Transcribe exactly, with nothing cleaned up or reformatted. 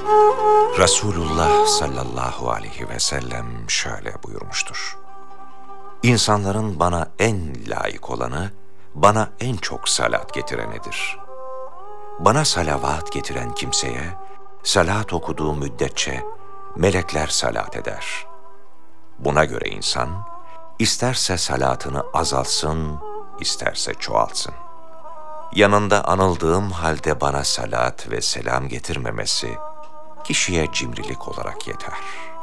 Resulullah sallallahu aleyhi ve sellem şöyle buyurmuştur: İnsanların bana en layık olanı, bana en çok salat getirenedir. Bana salavat getiren kimseye, salat okuduğu müddetçe melekler salat eder. Buna göre insan, isterse salatını azalsın, isterse çoğalsın. Yanında anıldığım halde bana salat ve selam getirmemesi, kişiye cimrilik olarak yeter.